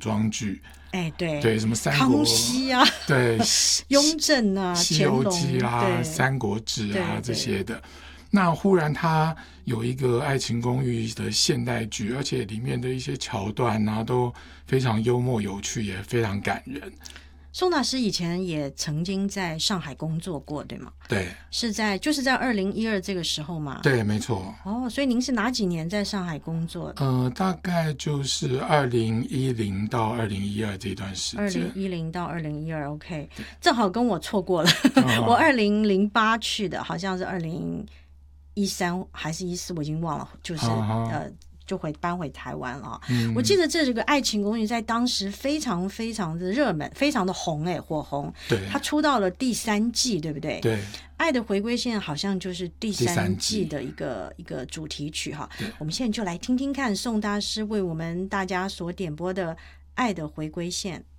装剧。 对对，什么三国、 康熙啊， 对， 雍正啊， 西游记乾隆， 三国志啊对这些的。那忽然他有一个爱情公寓的现代剧，而且里面的一些桥段啊都非常幽默有趣，也非常感人。 宋大师以前也曾经在上海工作过，对吗？ 对， 就是在2012这个时候嘛。 对，没错。 所以您是哪几年在上海工作？ 大概就是2010到2012这段时间。 2010到2012 OK， 正好跟我错过了。我2008去的，好像是2013还是14，我已经忘了，就是就搬回台湾了。我记得这个爱情公寓在当时非常非常的热门，非常的红，火红。 对， 它出到了第3季，对不对？ 对， 爱的回归线好像就是第3季的一个主题曲哈。我们现在就来听听看宋大师为我们大家所点播的爱的回归线。